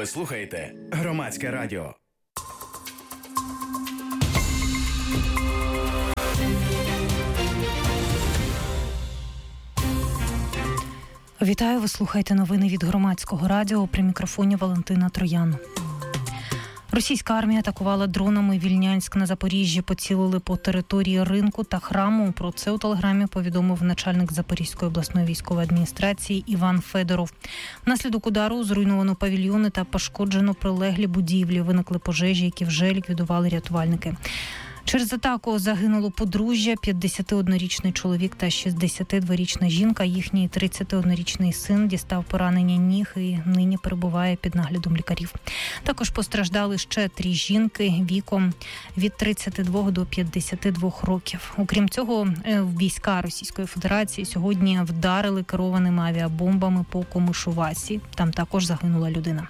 Ви слухаєте Громадське радіо. Вітаю, ви слухаєте новини від Громадського радіо. При мікрофоні Валентина Троян. Російська армія атакувала дронами Вільнянськ на Запоріжжі, поцілили по території ринку та храму. Про це у телеграмі повідомив начальник Запорізької обласної військової адміністрації Іван Федоров. Внаслідок удару зруйновано павільйони та пошкоджено прилеглі будівлі. Виникли пожежі, які вже ліквідували рятувальники. Через атаку загинуло подружжя, 51-річний чоловік та 62-річна жінка. Їхній 31-річний син дістав поранення ніг і нині перебуває під наглядом лікарів. Також постраждали ще 3 жінки віком від 32 до 52 років. Окрім цього, війська Російської Федерації сьогодні вдарили керованими авіабомбами по Комишувасі. Там також загинула людина.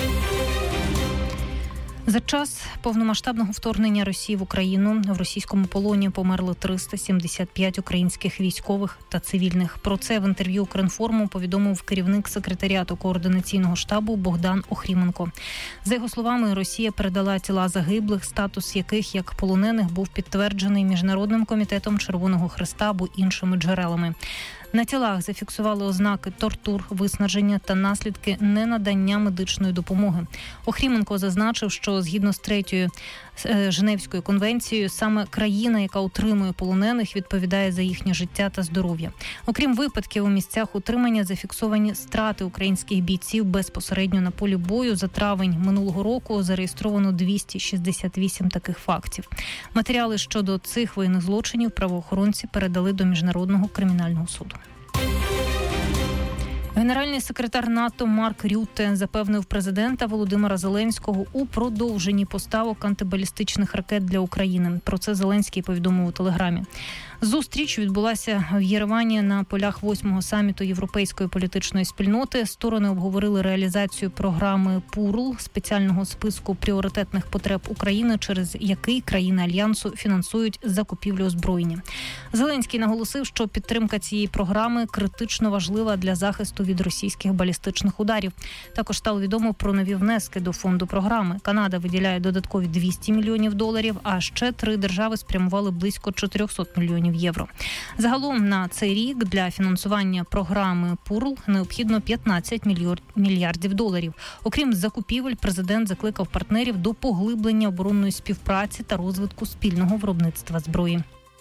За час повномасштабного вторгнення Росії в Україну в російському полоні померли 375 українських військових та цивільних. Про це в інтерв'ю Укрінформу повідомив керівник секретаріату координаційного штабу Богдан Охріменко. За його словами, Росія передала тіла загиблих, статус яких як полонених був підтверджений Міжнародним комітетом Червоного Хреста або іншими джерелами. На тілах зафіксували ознаки тортур, виснаження та наслідки ненадання медичної допомоги. Охріменко зазначив, що згідно з 3-ю Женевською конвенцією, саме країна, яка утримує полонених, відповідає за їхнє життя та здоров'я. Окрім випадків, у місцях утримання зафіксовані страти українських бійців безпосередньо на полі бою. За травень минулого року зареєстровано 268 таких фактів. Матеріали щодо цих воєнних злочинів правоохоронці передали до Міжнародного кримінального суду. Генеральний секретар НАТО Марк Рютте запевнив президента Володимира Зеленського у продовженні поставок антибалістичних ракет для України. Про це Зеленський повідомив у телеграмі. Зустріч відбулася в Єревані на полях 8-го саміту Європейської політичної спільноти. Сторони обговорили реалізацію програми ПУРЛ, спеціального списку пріоритетних потреб України, через який країни Альянсу фінансують закупівлю озброєння. Зеленський наголосив, що підтримка цієї програми критично важлива для захисту від російських балістичних ударів. Також стало відомо про нові внески до фонду програми. Канада виділяє додаткові $200 мільйонів, а ще 3 держави спрямували близько 400 мільйонів євро. Загалом на цей рік для фінансування програми ПУРЛ необхідно $15 мільярдів. Окрім закупівель, президент закликав партнерів до поглиблення оборонної співпраці та розвитку спільного виробництва зброї.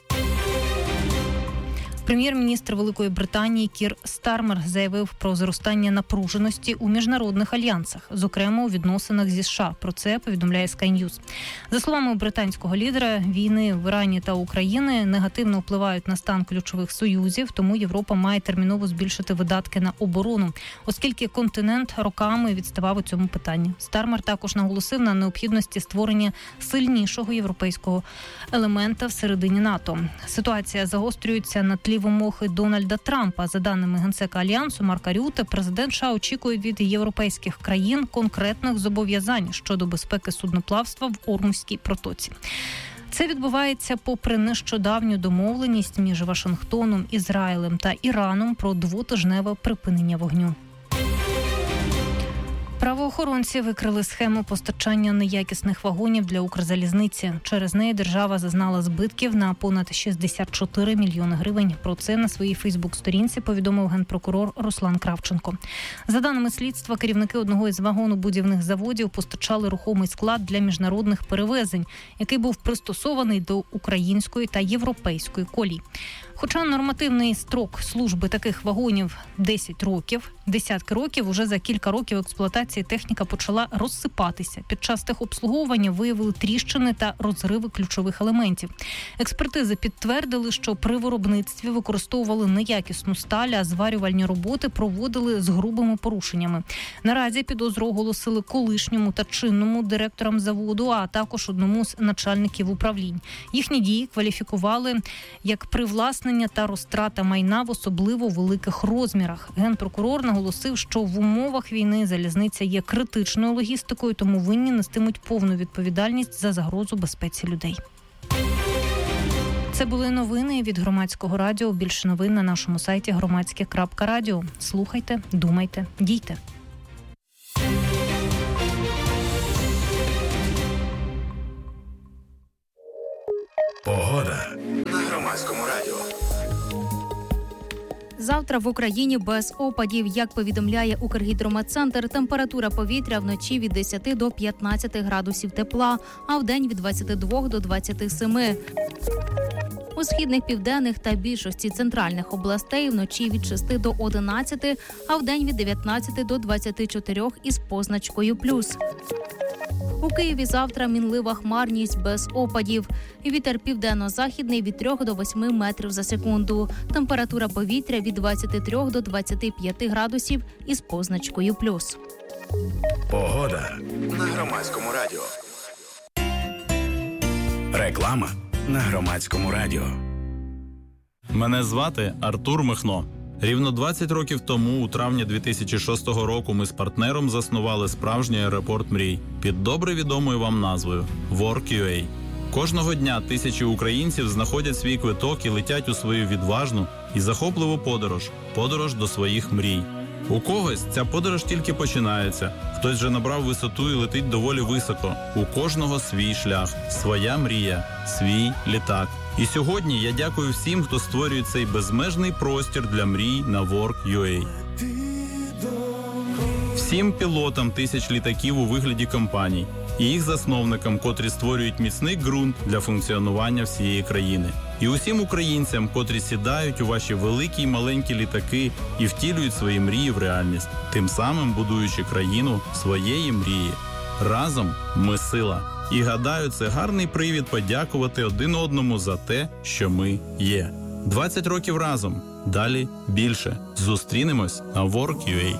Прем'єр-міністр Великої Британії Кір Стармер заявив про зростання напруженості у міжнародних альянсах, зокрема у відносинах зі США. Про це повідомляє Sky News. За словами британського лідера, війни в Ірані та Україні негативно впливають на стан ключових союзів, тому Європа має терміново збільшити видатки на оборону, оскільки континент роками відставав у цьому питанні. Стармер також наголосив на необхідності створення сильнішого європейського елемента всередині НАТО. Ситуація загострюється на тлі вимоги Дональда Трампа. За даними генсека Альянсу Марка Рютте, президент США очікує від європейських країн конкретних зобов'язань щодо безпеки судноплавства в Ормузькій протоці. Це відбувається попри нещодавню домовленість між Вашингтоном, Ізраїлем та Іраном про 2-тижневе припинення вогню. Правоохоронці викрили схему постачання неякісних вагонів для Укрзалізниці. Через неї держава зазнала збитків на понад 64 мільйони гривень. Про це на своїй Фейсбук-сторінці повідомив генпрокурор Руслан Кравченко. За даними слідства, керівники одного із вагонобудівних заводів постачали рухомий склад для міжнародних перевезень, який був пристосований до української та європейської колій. Хоча нормативний строк служби таких вагонів 10 років, десятки років, уже за кілька років експлуатації техніка почала розсипатися. Під час техобслуговування виявили тріщини та розриви ключових елементів. Експертизи підтвердили, що при виробництві використовували неякісну сталь, а зварювальні роботи проводили з грубими порушеннями. Наразі підозру оголосили колишньому та чинному директорам заводу, а також одному з начальників управлінь. Їхні дії кваліфікували як привласнення та розтрата майна в особливо великих розмірах. Генпрокурор наголосив, що в умовах війни залізниця є критичною логістикою, тому винні нестимуть повну відповідальність за загрозу безпеці людей. Це були новини від Громадського радіо. Більше новин на нашому сайті громадське.радіо. Слухайте, думайте, дійте. Завтра в Україні без опадів. Як повідомляє Укргідрометцентр, температура повітря вночі від 10 до 15 градусів тепла, а вдень від 22 до 27. У східних, південних та більшості центральних областей вночі від 6 до 11, а вдень від 19 до 24 із позначкою «плюс». У Києві завтра мінлива хмарність без опадів. Вітер південно-західний від 3 до 8 метрів за секунду. Температура повітря від 23 до 25 градусів із позначкою «плюс». Погода на Громадському радіо. Реклама на Громадському радіо. Мене звати Артур Михно. Рівно 20 років тому, у травні 2006 року, ми з партнером заснували справжній аеропорт мрій під добре відомою вам назвою Work.ua. Кожного дня тисячі українців знаходять свій квиток і летять у свою відважну і захопливу подорож до своїх мрій. У когось ця подорож тільки починається, хтось вже набрав висоту і летить доволі високо. У кожного свій шлях, своя мрія, свій літак. І сьогодні я дякую всім, хто створює цей безмежний простір для мрій на Work.ua. Всім пілотам тисяч літаків у вигляді компаній і їх засновникам, котрі створюють міцний ґрунт для функціонування всієї країни. І усім українцям, котрі сідають у ваші великі й маленькі літаки і втілюють свої мрії в реальність, тим самим будуючи країну своєї мрії. Разом ми сила. І гадаю, це гарний привід подякувати один одному за те, що ми є. 20 років разом. Далі більше. Зустрінемось на Work.ua.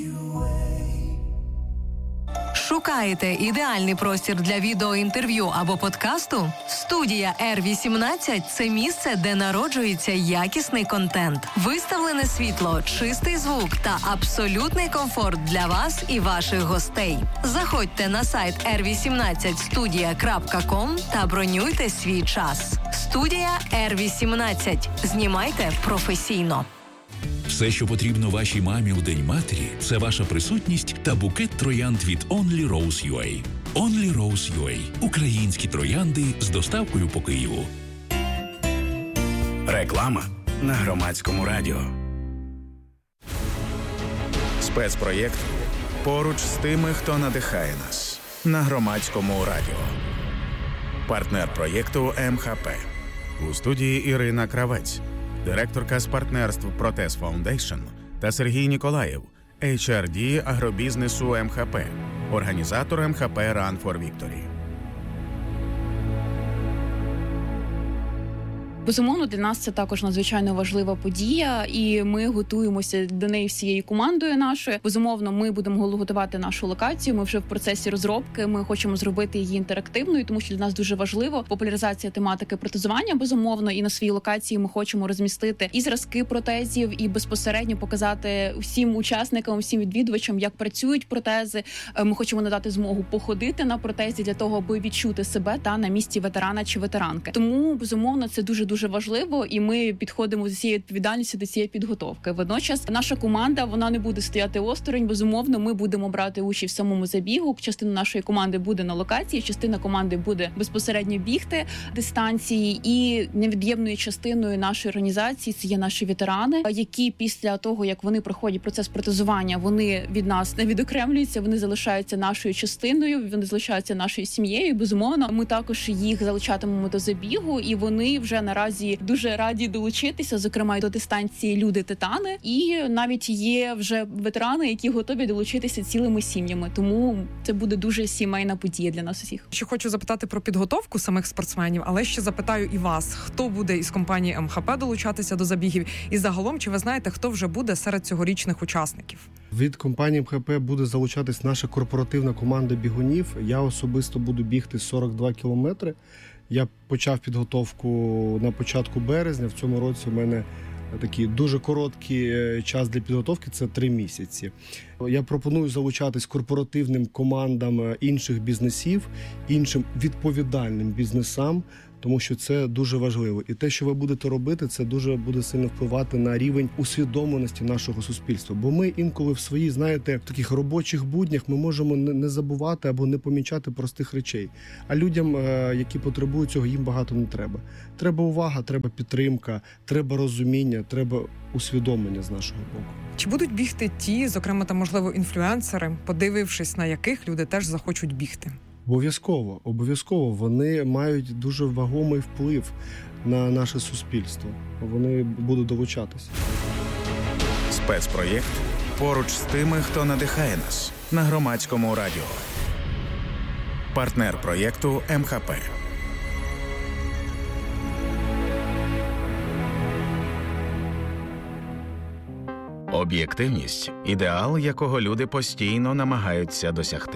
Шукаєте ідеальний простір для відеоінтерв'ю або подкасту? Студія R18 – це місце, де народжується якісний контент. Виставлене світло, чистий звук та абсолютний комфорт для вас і ваших гостей. Заходьте на сайт r18studia.com та бронюйте свій час. Студія R18. Знімайте професійно. Все, що потрібно вашій мамі у День матері, це ваша присутність та букет троянд від Only Rose.ua. Only Rose.ua – українські троянди з доставкою по Києву. Реклама на Громадському радіо. Спецпроєкт «Поруч з тими, хто надихає нас» на Громадському радіо. Партнер проєкту МХП. У студії Ірина Кравець, директорка з партнерств Протез Фаундейшн, та Сергій Ніколаєв, HRD агробізнесу МХП, організатор МХП Run for Victory. Безумовно, для нас це також надзвичайно важлива подія, і ми готуємося до неї всією командою нашою. Безумовно, ми будемо готувати нашу локацію, ми вже в процесі розробки, ми хочемо зробити її інтерактивною, тому що для нас дуже важливо популяризація тематики протезування, безумовно, і на своїй локації ми хочемо розмістити і зразки протезів, і безпосередньо показати всім учасникам, всім відвідувачам, як працюють протези. Ми хочемо надати змогу походити на протезі для того, аби відчути себе на місці ветерана чи ветеранки. Тому, безумовно, це дуже важливо, і ми підходимо з цією відповідальністю до цієї підготовки. Водночас наша команда, вона не буде стояти осторонь. Безумовно, ми будемо брати участь в самому забігу. Частина нашої команди буде на локації, частина команди буде безпосередньо бігти дистанції, і невід'ємною частиною нашої організації це є наші ветерани, які після того, як вони проходять процес протезування, вони від нас не відокремлюються, вони залишаються нашою частиною, вони залишаються нашою сім'єю. Безумовно, ми також їх залучатимемо до забігу, і вони вже наразі дуже раді долучитися, зокрема й до дистанції «Люди-Титани». І навіть є вже ветерани, які готові долучитися цілими сім'ями. Тому це буде дуже сімейна подія для нас усіх. Ще хочу запитати про підготовку самих спортсменів, але ще запитаю і вас, хто буде із компанії МХП долучатися до забігів? І загалом, чи ви знаєте, хто вже буде серед цьогорічних учасників? Від компанії МХП буде залучатись наша корпоративна команда бігунів. Я особисто буду бігти 42 кілометри. Я почав підготовку на початку березня. В цьому році у мене такий дуже короткий час для підготовки – це 3 місяці. Я пропоную залучатись корпоративним командам інших бізнесів, іншим відповідальним бізнесам, тому що це дуже важливо. І те, що ви будете робити, це дуже буде сильно впливати на рівень усвідомленості нашого суспільства. Бо ми інколи в своїй, знаєте, в таких робочих буднях ми можемо не забувати або не помічати простих речей. А людям, які потребують цього, їм багато не треба. Треба увага, треба підтримка, треба розуміння, треба усвідомлення з нашого боку. Чи будуть бігти ті, зокрема, та, можливо, інфлюенсери, подивившись на яких люди теж захочуть бігти? Обов'язково. Вони мають дуже вагомий вплив на наше суспільство. Вони будуть долучатися. Спецпроєкт «Поруч з тими, хто надихає нас» на Громадському радіо. Партнер проєкту МХП. Об'єктивність – ідеал, якого люди постійно намагаються досягти.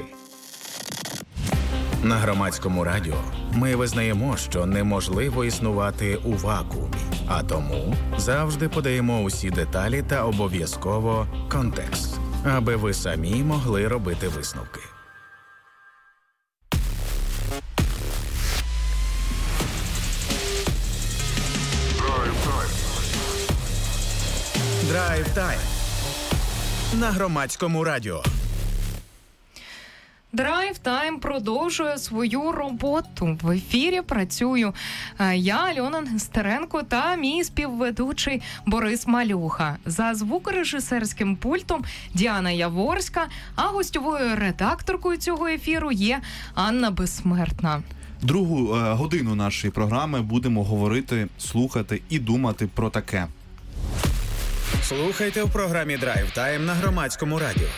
На Громадському радіо ми визнаємо, що неможливо існувати у вакуумі, а тому завжди подаємо усі деталі та обов'язково контекст, аби ви самі могли робити висновки. Драйв-тайм на Громадському радіо. Драйв-тайм продовжує свою роботу. В ефірі працюю я, Альона Нестеренко, та мій співведучий Борис Малюха. За звукорежисерським пультом Діана Яворська, а гостьовою редакторкою цього ефіру є Анна Безсмертна. Другу годину нашої програми будемо говорити, слухати і думати про таке. Слухайте в програмі «Драйв-тайм» на Громадському радіо.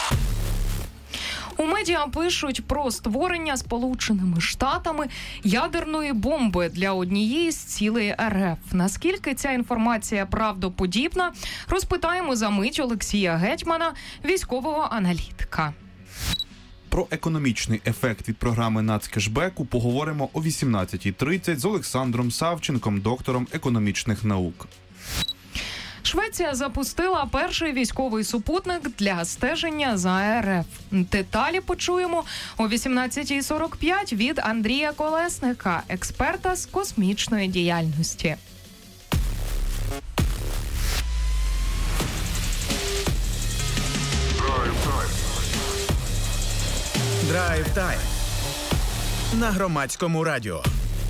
У медіа пишуть про створення Сполученими Штатами ядерної бомби для однієї з цілей РФ. Наскільки ця інформація правдоподібна, розпитаємо за мить Олексія Гетьмана, військового аналітика. Про економічний ефект від програми нацкешбеку поговоримо о 18:30 з Олександром Савченком, доктором економічних наук. Швеція запустила перший військовий супутник для стеження за РФ. Деталі почуємо о 18:45 від Андрія Колесника, експерта з космічної діяльності. Драйв-тайм на Громадському радіо.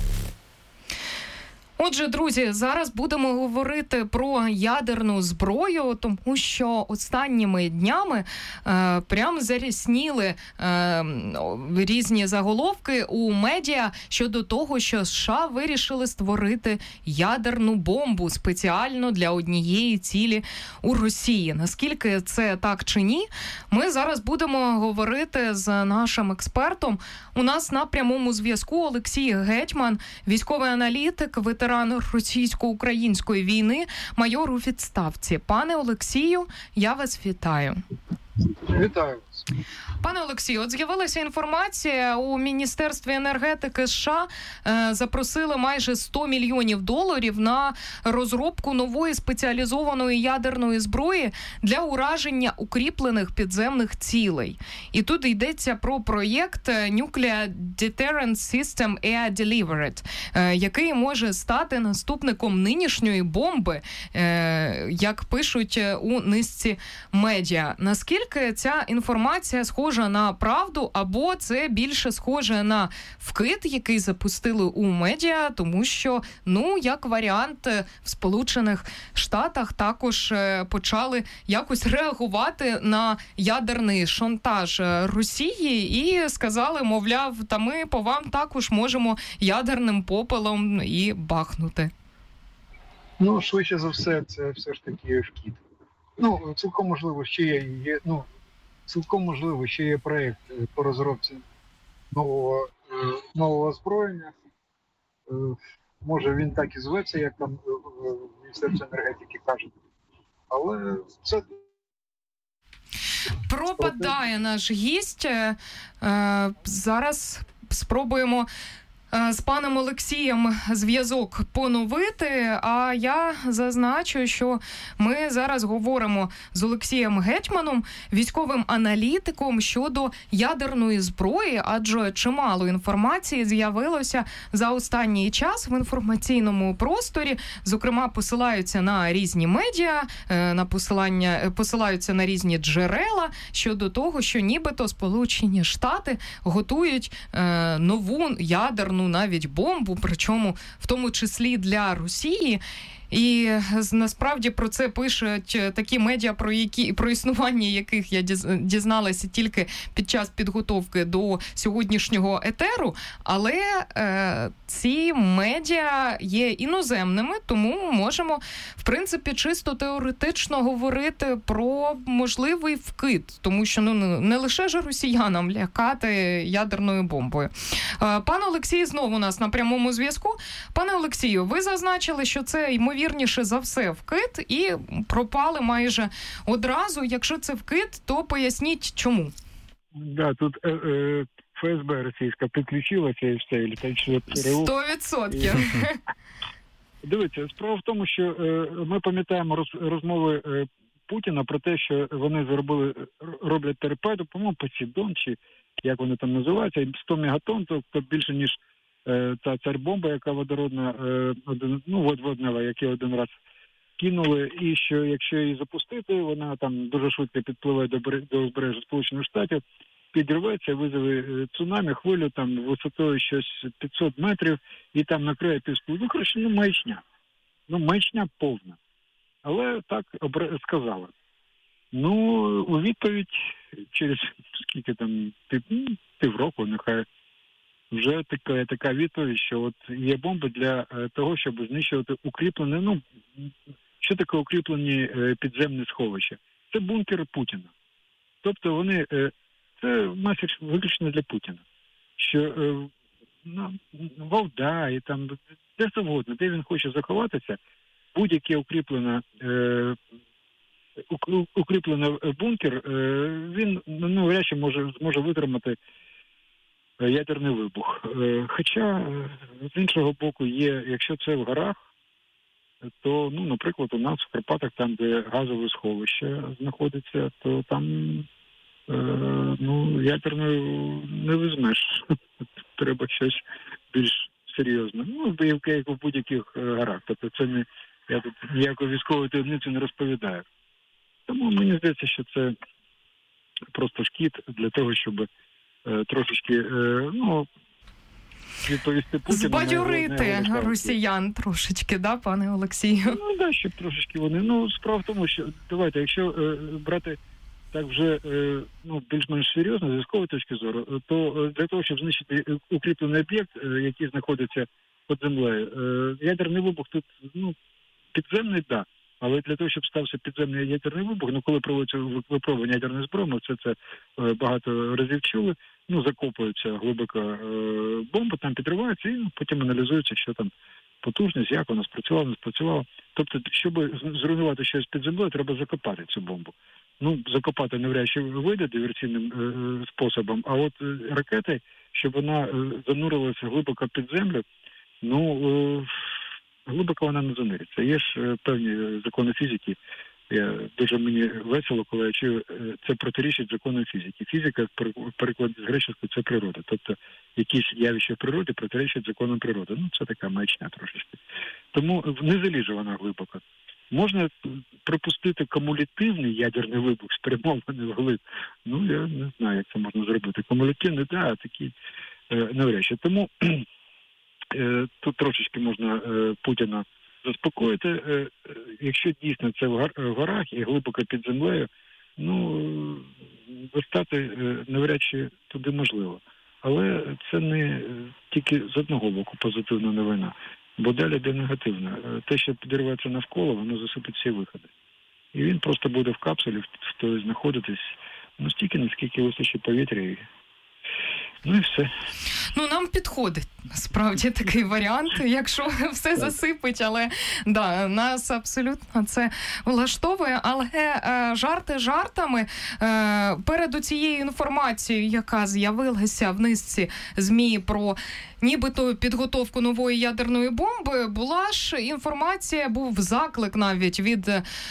Отже, друзі, зараз будемо говорити про ядерну зброю, тому що останніми днями прям зарясніли різні заголовки у медіа щодо того, що США вирішили створити ядерну бомбу спеціально для однієї цілі у Росії. Наскільки це так чи ні, ми зараз будемо говорити з нашим експертом. У нас на прямому зв'язку Олексій Гетьман, військовий аналітик, ветеран російсько-української війни, майор у відставці. Пане Олексію, я вас вітаю. Вітаю. Пане Олексію, от з'явилася інформація, у Міністерстві енергетики США запросили майже $100 мільйонів на розробку нової спеціалізованої ядерної зброї для ураження укріплених підземних цілей. І тут йдеться про проєкт Nuclear Deterrence System Air Delivered, який може стати наступником нинішньої бомби, як пишуть у низці медіа. Наскільки ця інформація схожа на правду, або це більше схоже на вкид, який запустили у медіа, тому що, як варіант, в Сполучених Штатах також почали якось реагувати на ядерний шантаж Росії і сказали, мовляв, та ми по вам також можемо ядерним попелом і бахнути. Швидше за все, це все ж таки вкид. Цілком можливо, ще є проєкт по розробці нового озброєння. Може він так і зветься, як там Міністерство енергетики каже. Але це... Пропадає наш гість. Зараз спробуємо з паном Олексієм зв'язок поновити, а я зазначу, що ми зараз говоримо з Олексієм Гетьманом, військовим аналітиком щодо ядерної зброї, адже чимало інформації з'явилося за останній час в інформаційному просторі, зокрема посилаються на різні медіа, посилаються на різні джерела щодо того, що нібито Сполучені Штати готують нову ядерну навіть бомбу, причому в тому числі для Росії. І насправді про це пишуть такі медіа, про існування яких я дізналася тільки під час підготовки до сьогоднішнього етеру, але ці медіа є іноземними, тому можемо, в принципі, чисто теоретично говорити про можливий вкид, тому що не лише ж росіянам лякати ядерною бомбою. Пан Олексій знову у нас на прямому зв'язку. Пане Олексію, ви зазначили, що це ймовірніше за все вкид і пропали майже одразу. Якщо це вкид, то поясніть чому. Да, тут ФСБ російська підключилася і все, і літаючи ЦРУ. 100%. Дивіться, справа в тому, що ми пам'ятаємо розмови Путіна про те, що вони роблять торпеду, по-моєму, Посейдон, чи як вони там називаються, 100 мегатонн, тобто більше, ніж та царь-бомба, яка водородна, воднева, які один раз кинули, і що якщо її запустити, вона там дуже швидко підпливе до узбережжя Сполучених Штатів, підірветься, визове цунамі, хвилю там висотою щось 500 метрів і там накриє піску. Ну, коротше, маячня. Маячня повна. Але так сказали. Ну, у відповідь через скільки там, півроку, нехай, вже така відповідь, що от є бомби для того, щоб знищувати укріплені, що таке укріплені підземні сховища? Це бункери Путіна. Тобто вони, це меседж виключно для Путіна. Що Валда і там, де завгодно, де він хоче заховатися, будь-яке укріплений бункер, він, вряд чи зможе витримати ядерний вибух. Хоча, з іншого боку, є, якщо це в горах, то, наприклад, у нас в Карпатах, там, де газове сховище знаходиться, то там, ядерною не візьмеш. Треба щось більш серйозне. Як в будь-яких горах. Тобто це не, я тут ніякої військової таємниці не розповідаю. Тому мені здається, що це просто шкід для того, щоб трошечки, відповісти Путіну. Збадьорити росіян трошечки, да, пане Олексію? Да, щоб трошечки вони. Справа в тому, що, давайте, якщо брати так вже, більш-менш серйозно, з військової точки зору, то для того, щоб знищити укріплений об'єкт, який знаходиться під землею, ядерний вибух тут, підземний, да. Але для того, щоб стався підземний ядерний вибух, коли проводиться випробування ядерної зброї, ми це багато разів чули, закопується глибоко бомба, там підривається і потім аналізується, що там потужність, як вона спрацювала, не спрацювала. Тобто, щоб зруйнувати щось під землею, треба закопати цю бомбу. Закопати навряд чи вийде диверсійним способом, а от ракети, щоб вона занурилася глибоко під землю, глибоко вона не занириться. Є ж певні закони фізики. Дуже мені весело, коли я чую, це протирічить законам фізики. Фізика, в перекладі з греческого, це природа. Тобто якісь явища в природі протирічать законам природи. Це така маячня трошечки. Тому не заліже вона глибоко. Можна припустити кумулятивний ядерний вибух, спрямований вглиб. Я не знаю, як це можна зробити. Кумулятивний, да, такий навряд чи. Тому тут трошечки можна Путіна заспокоїти. Якщо дійсно це в горах і глибоко під землею, достати навряд чи туди можливо. Але це не тільки з одного боку позитивна новина, бо далі йде негативна. Те, що підірветься навколо, воно засипить всі виходи. І він просто буде в капсулі, знаходитись стільки, наскільки вистачить повітря. І все. Ну, нам підходить, насправді, такий варіант, якщо все засипить, але да, нас абсолютно це влаштовує. Але жарти жартами, перед цією інформацією, яка з'явилася в низці ЗМІ про нібито підготовку нової ядерної бомби, була ж інформація, був заклик навіть від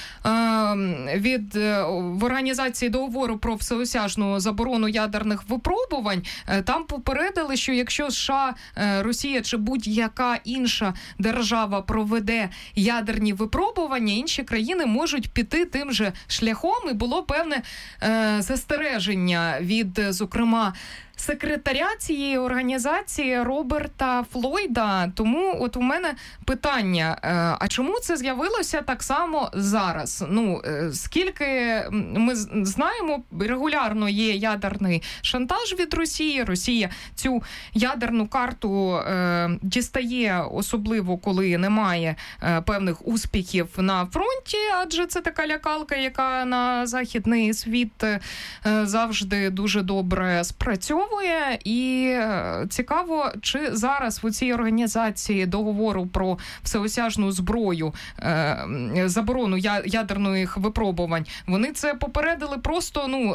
в Організації договору про всеосяжну заборону ядерних випробувань. Там попередили, що якщо США, Росія чи будь-яка інша держава проведе ядерні випробування, інші країни можуть піти тим же шляхом, і було певне застереження від, зокрема, секретаря цієї організації Роберта Флойда. Тому от у мене питання, а чому це з'явилося так само зараз? Ну, скільки ми знаємо, регулярно є ядерний шантаж від Росії. Росія цю ядерну карту дістає, особливо коли немає певних успіхів на фронті, адже це така лякалка, яка на західний світ завжди дуже добре спрацьовує. І цікаво, чи зараз в цій організації договору про всеосяжну зброю, заборону ядерних випробувань, вони це попередили просто, ну,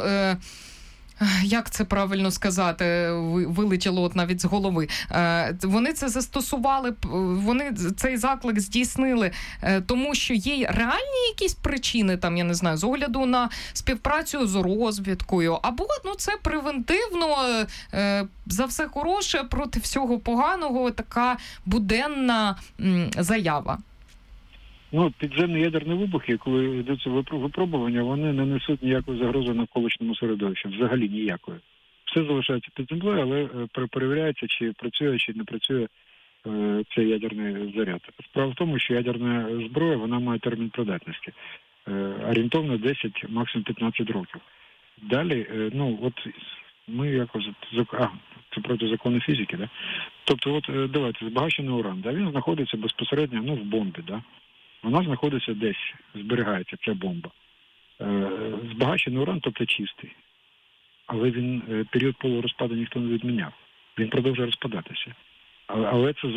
як це правильно сказати, вилетіло от навіть з голови. Вони це застосували, вони цей заклик здійснили, тому що є реальні якісь причини, там, я не знаю, з огляду на співпрацю з розвідкою, або, ну, це превентивно, за все хороше проти всього поганого, така буденна заява. Ну, підземні ядерні вибухи, коли йдуться випробування, вони не несуть ніякої загрози навколишньому середовищу, взагалі ніякої. Все залишається під землею, але перевіряється, чи працює, чи не працює цей ядерний заряд. Справа в тому, що ядерна зброя, вона має термін придатності. Орієнтовно 10, максимум 15 років. Далі, ну, от ми якось... це проти закону фізики, да? Тобто, от, давайте, збагачений уран, да? Він знаходиться безпосередньо, ну, в бомбі, да? Вона знаходиться десь, зберігається ця бомба. Збагачений уран, тобто чистий. Але він період полурозпаду ніхто не відміняв. Він продовжує розпадатися. Але це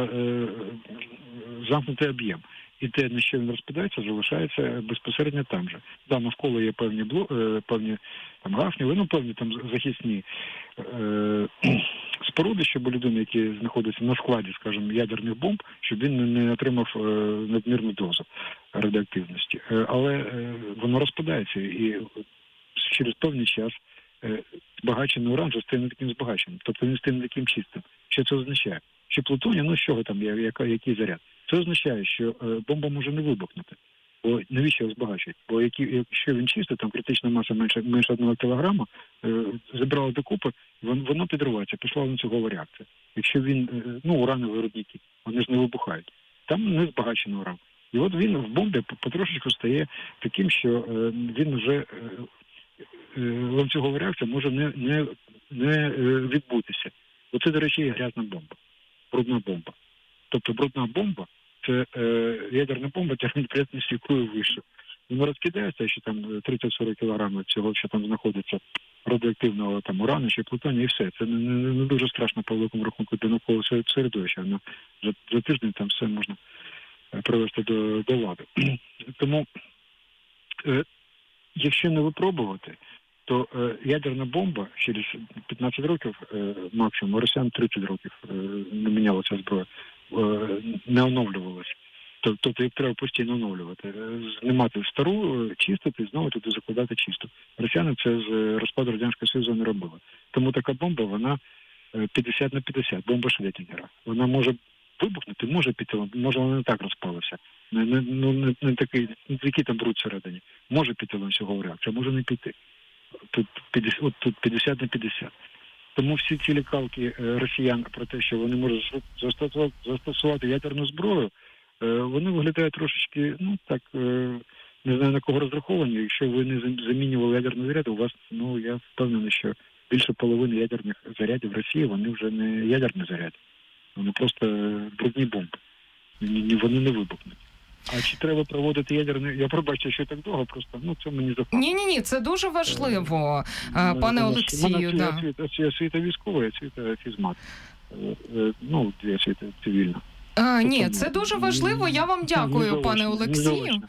замкнутий об'єм. І те, на що він розпадається, залишається безпосередньо там же. Да, навколо є певні там гафні, ну, певні там захисні споруди, щоб людина, які знаходяться на складі, скажімо, ядерних бомб, щоб він не отримав надмірну дозу радіоактивності. Але воно розпадається, і через певний час збагачений уран вже стає не таким збагаченим. Тобто він стає не таким чистим. Що це означає? Що плутоній, ну, з чого там, який заряд? Це означає, що бомба може не вибухнути. Бо навіщо його збагачують? Бо якщо він чистий, там критична маса менше 1 кілограма, зібрали докупи, воно підривається, пішла ланцюгова реакція. Якщо він, ну, уранові рудники, вони ж не вибухають. Там не збагачений уран. І от він в бомбі потрошечку стає таким, що він вже, ланцюгова реакція може не відбутися. Оце, до речі, є грязна бомба, брудна бомба. Тобто брудна бомба – це ядерна бомба, термін придатності якої вище. Воно розкидається, що там 30-40 кілограмів цього, що там знаходиться радіоактивного там урану чи плутонію, і все. Це не дуже страшно по великому рахунку для навколишнього середовища. За тиждень там все можна привести до ладу. Тому, якщо не випробувати, то ядерна бомба через 15 років, максимум, у росіян 30 років не мінялася зброя, не оновлювалася. Тобто їх треба постійно оновлювати. Знімати стару, чистити, знову туди закладати чисту. Росіяни це з розпаду Радянського Союзу не робили. Тому така бомба, вона 50 на 50, бомба Шредінгера. Вона може вибухнути, може піти, може вона не так розпалася. Не такий там бруд всередині. Може піти ланцюгова реакція, може не піти. Тут 50 на 50. Тому всі ці лякалки росіян про те, що вони можуть застосувати ядерну зброю, вони виглядають трошечки, ну так, не знаю на кого розраховані. Якщо ви не замінювали ядерний заряд, у вас, ну я впевнений, що більше половини ядерних зарядів в Росії, вони вже не ядерні заряди. Вони просто брудні бомби. Вони не вибухнуть. А чи треба проводити ядерний? Я пробачте, що так довго, просто це мені заходить. Ні, це дуже важливо, пане Олексію. Освіта військова, освіта фізмат. Освіта цивільна. Ні, це дуже важливо. Я вам дякую, пане Олексію.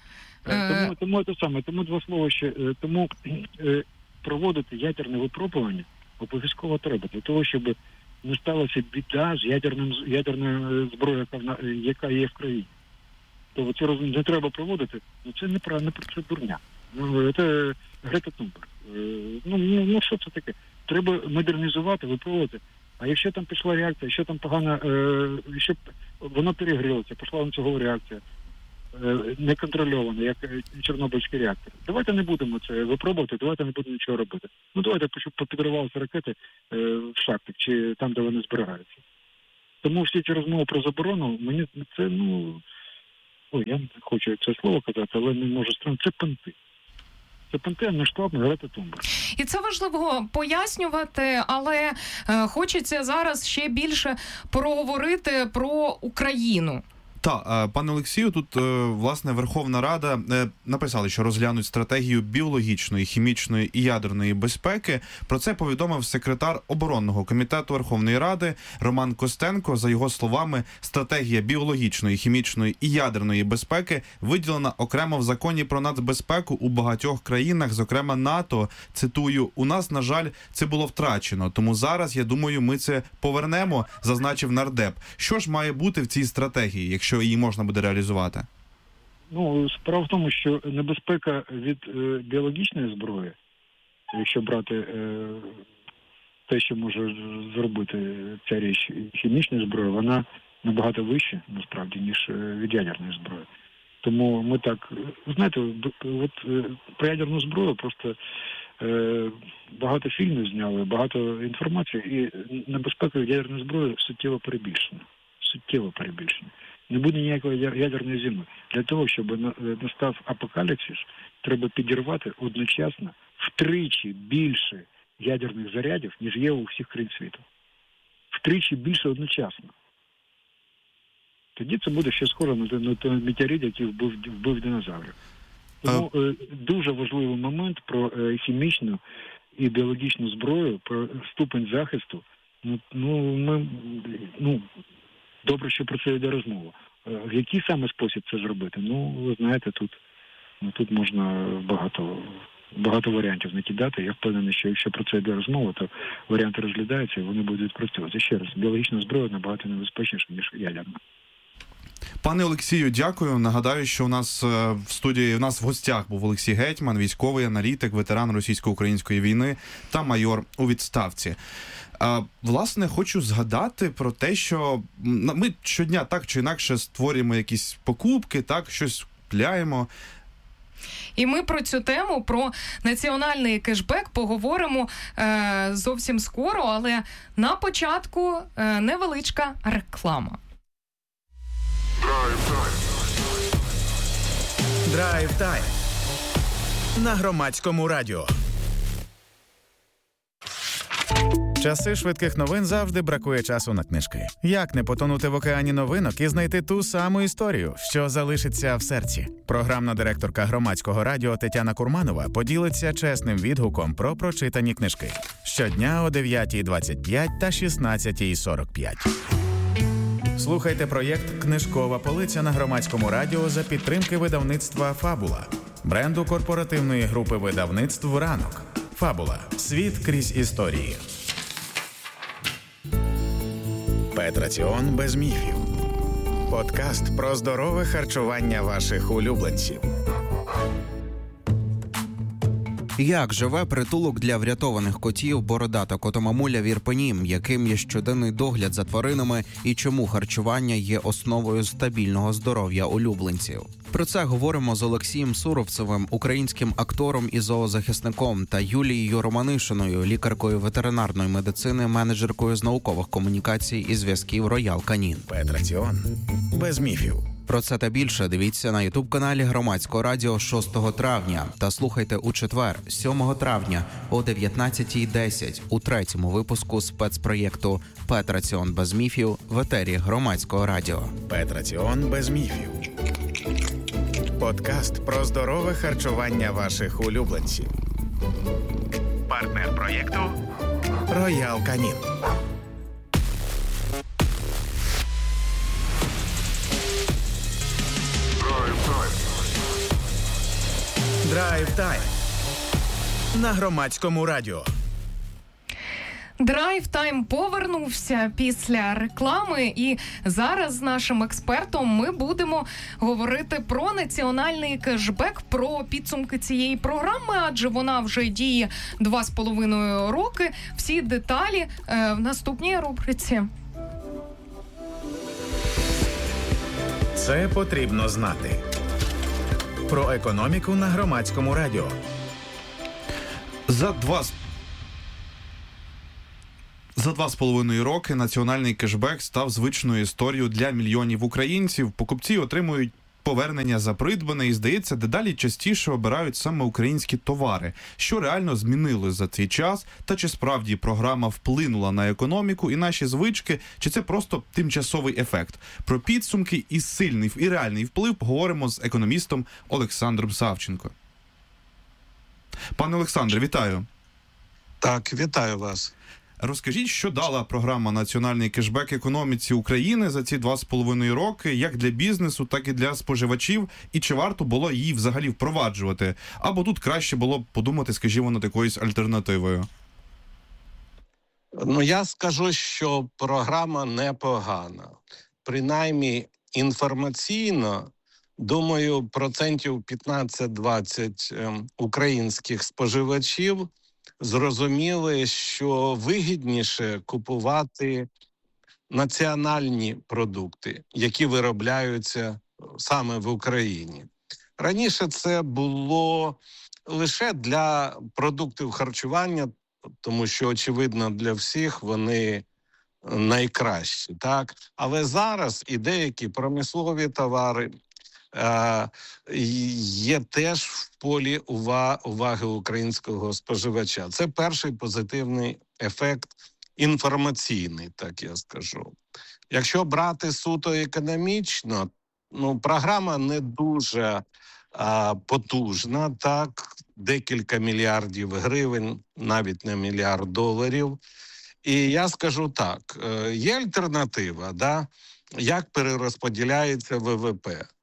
Тому два слова ще. Тому проводити ядерне випробування обов'язково треба, для того, щоб не сталася біда з ядерною зброєю, яка є в країні. То це не треба проводити, це неправильно, це дурня. Це Грета Тунберг. Що це таке? Треба модернізувати, випробувати. А якщо там пішла реакція, якщо там погано, якщо воно перегрілося, пішла ланцюгова реакція, неконтрольована, як Чорнобильський реактор. Давайте не будемо це випробувати, давайте не будемо нічого робити. Давайте попідривалися ракети в шахтах, чи там, де вони зберігаються. Тому всі ці розмови про заборону, мені це, я не хочу це слово казати, але не можу сказати, це понти. Це понти, масштабна Грета Тунберг. І це важливо пояснювати, але хочеться зараз ще більше проговорити про Україну. Так, пане Олексію, тут, власне, Верховна Рада написали, що розглянуть стратегію біологічної, хімічної і ядерної безпеки. Про це повідомив секретар оборонного комітету Верховної Ради Роман Костенко. За його словами, стратегія біологічної, хімічної і ядерної безпеки виділена окремо в законі про нацбезпеку у багатьох країнах, зокрема НАТО. Цитую, «У нас, на жаль, це було втрачено, тому зараз, я думаю, ми це повернемо», зазначив нардеп. Що ж має бути в цій стратегії, якщо її можна буде реалізувати? Справа в тому, що небезпека від біологічної зброї, якщо брати те, що може зробити ця річ, хімічної зброї, вона набагато вища, насправді, ніж від ядерної зброї. Тому ми так, знаєте, про ядерну зброю просто багато фільмів зняли, багато інформації, і небезпека від ядерної зброї суттєво перебільшена. Не буде ніякої ядерної зими. Для того, щоб настав апокаліпсис, треба підірвати одночасно втричі більше ядерних зарядів, ніж є у всіх країн світу. Втричі більше одночасно. Тоді це буде ще скоро на той метеорит, який вбив динозаврів. Тому дуже важливий момент про хімічну і біологічну зброю, про ступень захисту. Добре, що про це йде розмова. В який саме спосіб це зробити? Ви знаєте, тут можна багато варіантів накидати. Я впевнений, що якщо про це йде розмова, то варіанти розглядаються і вони будуть відпрацьовувати. Ще раз, біологічна зброя набагато небезпечніша, ніж ядерна. Пане Олексію, дякую. Нагадаю, що у нас в студії, в гостях був Олексій Гетьман, військовий аналітик, ветеран російсько-української війни та майор у відставці. Власне, хочу згадати про те, що ми щодня так чи інакше створюємо якісь покупки, так, щось купляємо. І ми про цю тему, про національний кешбек поговоримо зовсім скоро, але на початку невеличка реклама. Драйв-тайм на Громадському радіо. Часи швидких новин завжди бракує часу на книжки. Як не потонути в океані новинок і знайти ту саму історію, що залишиться в серці? Програмна директорка Громадського радіо Тетяна Курманова поділиться чесним відгуком про прочитані книжки. Щодня о 9:25 та 16:45. Слухайте проєкт «Книжкова полиця» на Громадському радіо за підтримки видавництва «Фабула», бренду корпоративної групи видавництв «Ранок». «Фабула. Світ крізь історії». Петраціон без міфів. Подкаст про здорове харчування ваших улюбленців. Як живе притулок для врятованих котів «Бородата котомамуля» в Ірпені, яким є щоденний догляд за тваринами і чому харчування є основою стабільного здоров'я улюбленців? Про це говоримо з Олексієм Суровцевим, українським актором і зоозахисником, та Юлією Романишиною, лікаркою ветеринарної медицини, менеджеркою з наукових комунікацій і зв'язків «Роял Канін». Петраціон без міфів. Про це та більше дивіться на ютуб-каналі Громадського радіо 6 травня та слухайте у четвер, 7 травня о 19:10 у третьому випуску спецпроєкту «Петраціон без міфів» в етері Громадського радіо. Петраціон без міфів. Подкаст про здорове харчування ваших улюбленців. Партнер проєкту Роял Канін. Драйв Тайм на Громадському радіо. Драйв Тайм повернувся після реклами, і зараз з нашим експертом ми будемо говорити про національний кешбек, про підсумки цієї програми, адже вона вже діє 2,5 роки. Всі деталі в наступній рубриці. Це потрібно знати. Про економіку на Громадському радіо. За 2,5 роки національний кешбек став звичною історією для мільйонів українців. Покупці отримують повернення за придбане і, здається, дедалі частіше обирають саме українські товари. Що реально змінилось за цей час? Та чи справді програма вплинула на економіку і наші звички? Чи це просто тимчасовий ефект? Про підсумки і сильний і реальний вплив поговоримо з економістом Олександром Савченко. Пане Олександре, вітаю. Так, вітаю вас. Розкажіть, що дала програма «Національний кешбек» економіці України за ці 2,5 роки, як для бізнесу, так і для споживачів, і чи варто було її взагалі впроваджувати? Або тут краще було б подумати, скажімо, над якоюсь альтернативою? Я скажу, що програма непогана. Принаймні, інформаційно, думаю, 15-20% українських споживачів зрозуміли, що вигідніше купувати національні продукти, які виробляються саме в Україні. Раніше це було лише для продуктів харчування, тому що, очевидно, для всіх вони найкращі, так? Але зараз і деякі промислові товари є теж в полі уваги українського споживача. Це перший позитивний ефект інформаційний, так я скажу. Якщо брати суто економічно, програма не дуже потужна, так, декілька мільярдів гривень, навіть не $1 мільярд. І я скажу так, є альтернатива, да, як перерозподіляється ВВП.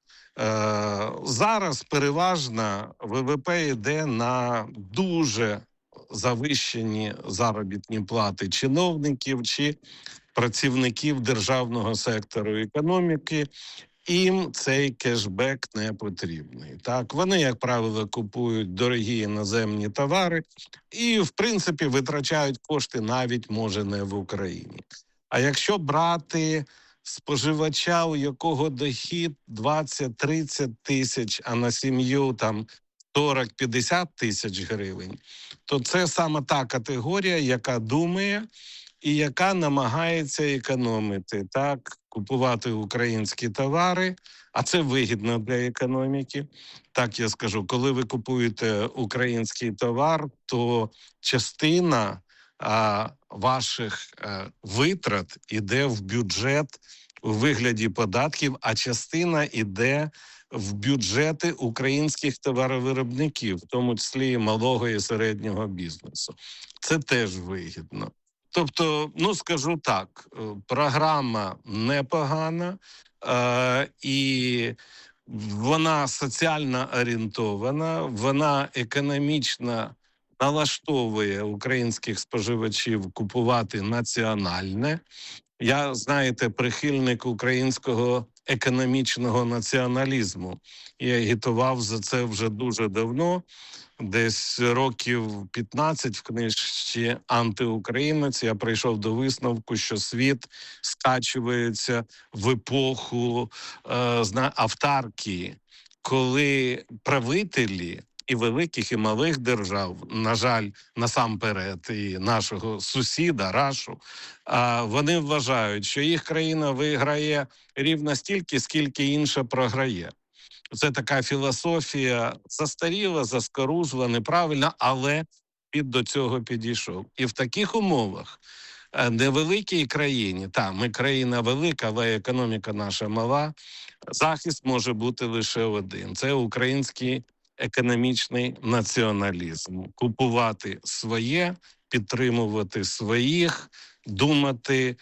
Зараз переважно ВВП йде на дуже завищені заробітні плати чиновників чи працівників державного сектору економіки. Їм цей кешбек не потрібний. Так, вони, як правило, купують дорогі іноземні товари і, в принципі, витрачають кошти навіть, може, не в Україні. А якщо брати споживача, у якого дохід 20-30 тисяч, а на сім'ю там 40-50 тисяч гривень, то це саме та категорія, яка думає і яка намагається економити, так, купувати українські товари, а це вигідно для економіки. Так я скажу, коли ви купуєте український товар, то частина ваших витрат іде в бюджет у вигляді податків, а частина іде в бюджети українських товаровиробників, в тому числі і малого і середнього бізнесу. Це теж вигідно. Тобто, скажу так, програма непогана, і вона соціально орієнтована, вона економічно налаштовує українських споживачів купувати національне. Я, знаєте, прихильник українського економічного націоналізму. Я агітував за це вже дуже давно, десь років 15 в книжці «Антиукраїнець» я прийшов до висновку, що світ скачується в епоху автаркії, коли правителі і великих, і малих держав, на жаль, насамперед, і нашого сусіда, Рашу, вони вважають, що їх країна виграє рівно стільки, скільки інша програє. Це така філософія застаріла, заскорузла, неправильна, але до цього підійшов. І в таких умовах невеликій країні, ми країна велика, але економіка наша мала, захист може бути лише один. Це український економічний націоналізм. Купувати своє, підтримувати своїх, думати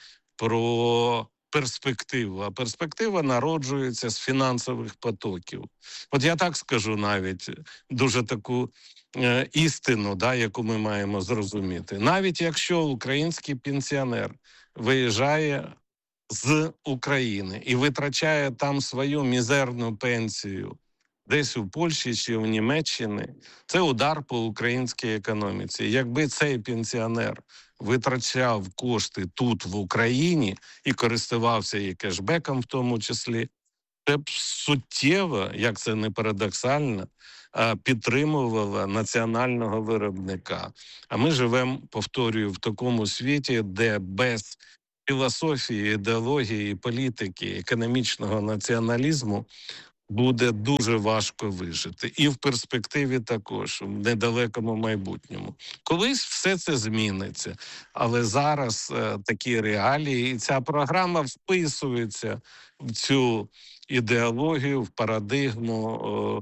про перспективу. А перспектива народжується з фінансових потоків. От я так скажу навіть дуже таку істину, яку ми маємо зрозуміти. Навіть якщо український пенсіонер виїжджає з України і витрачає там свою мізерну пенсію десь у Польщі чи в Німеччині, це удар по українській економіці. Якби цей пенсіонер витрачав кошти тут, в Україні, і користувався і кешбеком в тому числі, це б суттєво, як це не парадоксально, підтримувала національного виробника. А ми живемо, повторюю, в такому світі, де без філософії, ідеології, політики, економічного націоналізму буде дуже важко вижити. І в перспективі також, в недалекому майбутньому. Колись все це зміниться. Але зараз такі реалії, і ця програма вписується в цю ідеологію, в парадигму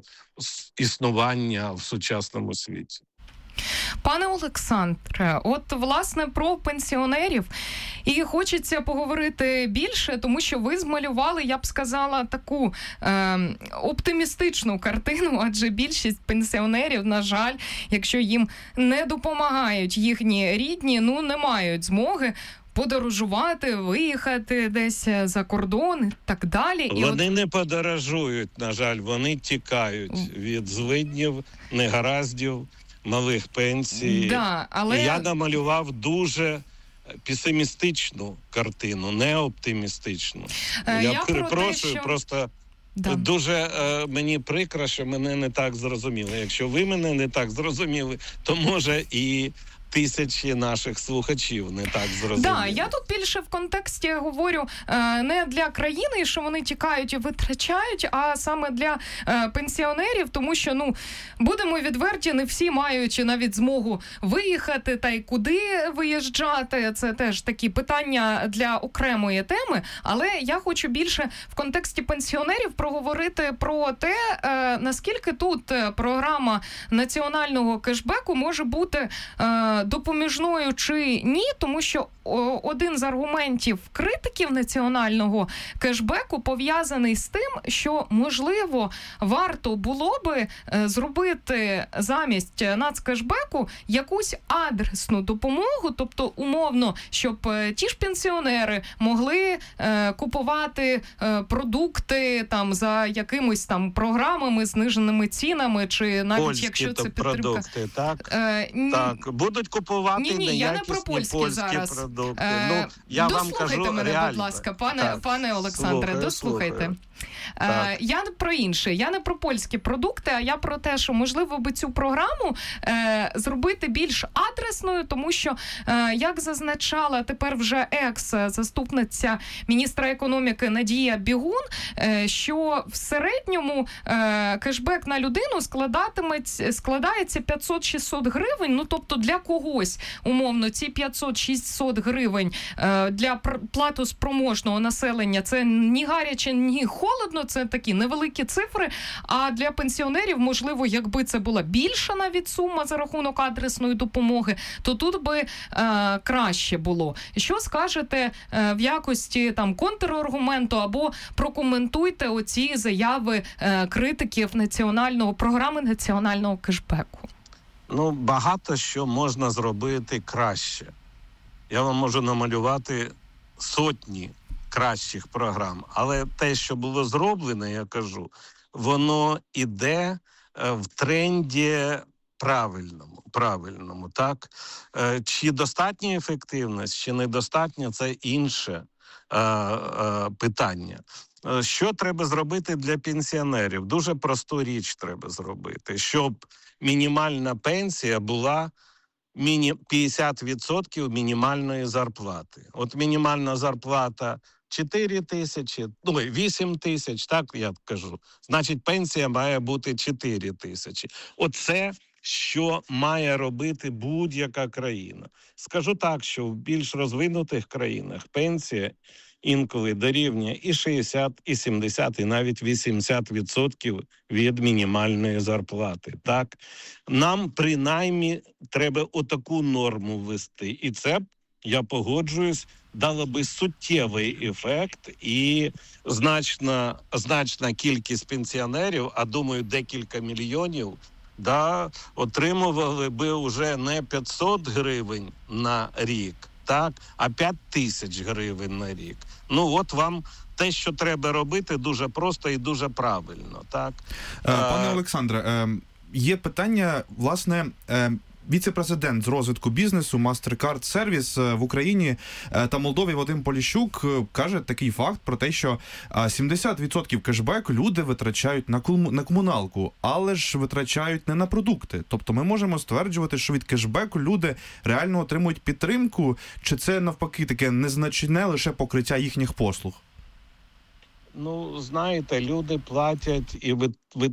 існування в сучасному світі. Пане Олександре, от, власне, про пенсіонерів і хочеться поговорити більше, тому що ви змалювали, я б сказала, таку оптимістичну картину, адже більшість пенсіонерів, на жаль, якщо їм не допомагають їхні рідні, не мають змоги подорожувати, виїхати десь за кордон і так далі. Вони не подорожують, на жаль, вони тікають від злиднів, негараздів, малих пенсій. Але... І я намалював дуже песимістичну картину, не оптимістичну. Я перепрошую, просто дуже мені прикро, що мене не так зрозуміли. Якщо ви мене не так зрозуміли, то може і тисячі наших слухачів не так зрозуміли. Я тут більше в контексті говорю не для країни, що вони тікають і витрачають, а саме для пенсіонерів, тому що, будемо відверті, не всі мають навіть змогу виїхати, та й куди виїжджати. Це теж такі питання для окремої теми, але я хочу більше в контексті пенсіонерів проговорити про те, наскільки тут програма національного кешбеку може бути допоміжною чи ні, тому що один з аргументів критиків національного кешбеку пов'язаний з тим, що, можливо, варто було би зробити замість нацкешбеку якусь адресну допомогу, тобто умовно, щоб ті ж пенсіонери могли купувати продукти там за якимись там програмами, зниженими цінами, чи навіть польські, якщо це підтримка. Продукти, так, будуть купувати неякісні я не про польські зараз. Продукти. Я вам кажу мене, реально. Будь ласка, пане Олександре, дослухайте. Я про інше. Я не про польські продукти, а я про те, що, можливо, би цю програму зробити більш адресною, тому що, як зазначала тепер вже екс-заступниця міністра економіки Надія Бігун, що в середньому кешбек на людину складається 500-600 гривень, тобто для когось, умовно, ці 500-600 гривень для платоспроможного населення це ні гаряче, ні холодно, це такі невеликі цифри, а для пенсіонерів, можливо, якби це була більша навіть сума за рахунок адресної допомоги, то тут би краще було. Що скажете в якості там контраргументу або прокоментуйте оці заяви критиків програми національного кешбеку? Багато що можна зробити краще. Я вам можу намалювати сотні кращих програм. Але те, що було зроблено, я кажу, воно іде в тренді правильному, так? Чи достатня ефективність, чи недостатня, це інше питання. Що треба зробити для пенсіонерів? Дуже просту річ треба зробити, щоб мінімальна пенсія була 50% мінімальної зарплати. От мінімальна зарплата 4 тисячі, 8 тисяч, так я кажу. Значить, пенсія має бути 4 тисячі. Оце що має робити будь-яка країна. Скажу так, що в більш розвинутих країнах пенсія інколи дорівнює і 60, і 70, і навіть 80% від мінімальної зарплати. Так? Нам принаймні треба отаку норму ввести. І це, я погоджуюсь, дало би суттєвий ефект, і значна кількість пенсіонерів, а думаю, декілька мільйонів, отримували би вже не 500 гривень на рік, так, а 5 тисяч гривень на рік. От вам те, що треба робити, дуже просто і дуже правильно. Так? Пане Олександре, є питання, власне, віце-президент з розвитку бізнесу MasterCard Service в Україні та Молдові Вадим Поліщук каже такий факт про те, що 70% кешбеку люди витрачають на комуналку, але ж витрачають не на продукти. Тобто ми можемо стверджувати, що від кешбеку люди реально отримують підтримку, чи це навпаки таке незначне лише покриття їхніх послуг? Знаєте, люди платять і